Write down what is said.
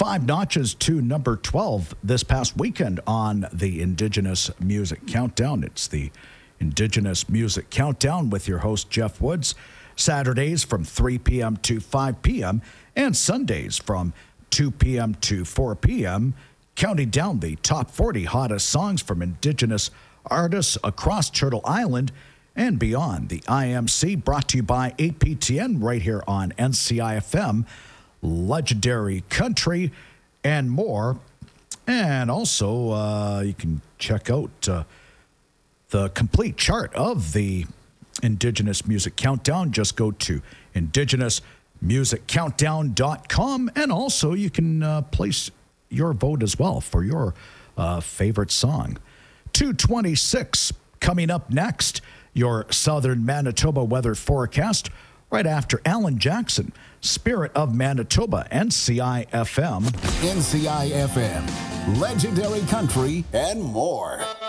5 notches to number 12 this past weekend on the Indigenous Music Countdown. It's the Indigenous Music Countdown with your host, Jeff Woods. Saturdays from 3 p.m. to 5 p.m. and Sundays from 2 p.m. to 4 p.m., counting down the top 40 hottest songs from Indigenous artists across Turtle Island and beyond. The IMC brought to you by APTN right here on NCIFM, Legendary Country, and more. And also, you can check out the complete chart of the Indigenous Music Countdown. Just go to indigenousmusiccountdown.com, and also you can place your vote as well for your favorite song. 2:26 coming up next, your southern Manitoba weather forecast right after Alan Jackson, Spirit of Manitoba, NCIFM. NCIFM, Legendary Country, and more.